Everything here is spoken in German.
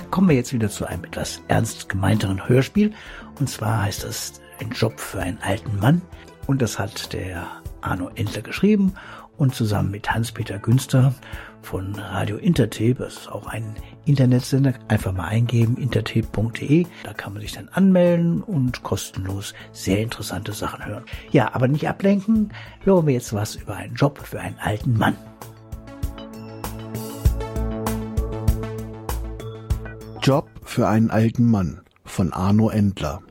kommen wir jetzt wieder zu einem etwas ernst gemeinteren Hörspiel. Und zwar heißt es Ein Job für einen alten Mann. Und das hat der Arno Entler geschrieben und zusammen mit Hans-Peter Günster von Radio Intertape, das ist auch ein Internetsender, einfach mal eingeben, intertape.de. Da kann man sich dann anmelden und kostenlos sehr interessante Sachen hören. Ja, aber nicht ablenken, hören wir jetzt was über einen Job für einen alten Mann. Job für einen alten Mann von Arno Entler.